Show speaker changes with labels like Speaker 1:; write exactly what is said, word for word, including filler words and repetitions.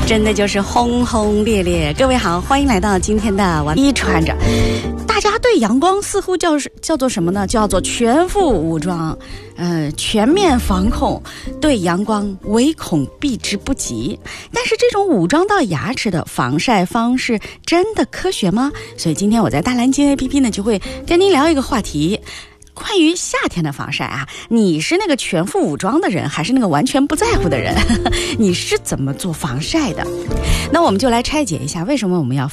Speaker 1: 真的就是轰轰烈烈。各位好，欢迎来到今天的我一穿着。大家对阳光似乎叫叫做什么呢？叫做全副武装，呃，全面防控，对阳光唯恐避之不及。但是这种武装到牙齿的防晒方式真的科学吗？所以今天我在大蓝鲸 A P P 呢就会跟您聊一个话题。关于夏天的防晒啊，你是那个全副武装的人，还是那个完全不在乎的人？你是怎么做防晒的？那我们就来拆解一下，为什么我们要